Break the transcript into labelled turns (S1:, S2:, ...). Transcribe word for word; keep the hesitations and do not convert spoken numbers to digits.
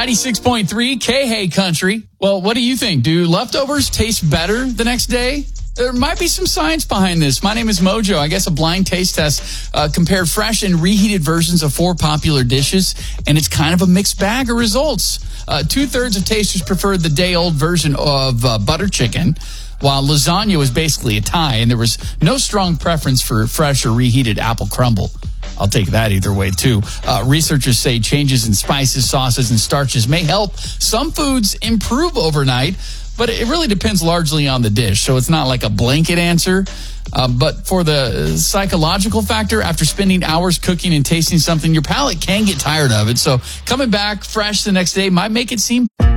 S1: ninety-six point three K-Hay Country. Well, what do you think? Do leftovers taste better the next day? There might be some science behind this. My name is Mojo. I guess a blind taste test uh, compared fresh and reheated versions of four popular dishes, and it's kind of a mixed bag of results. Uh, two-thirds of tasters preferred the day-old version of uh, butter chicken, while lasagna was basically a tie, and there was no strong preference for fresh or reheated apple crumble. I'll take that either way, too. Uh, researchers say changes in spices, sauces, and starches may help some foods improve overnight, but it really depends largely on the dish, so it's not like a blanket answer. Uh, but for the psychological factor, after spending hours cooking and tasting something, your palate can get tired of it. So coming back fresh the next day might make it seem...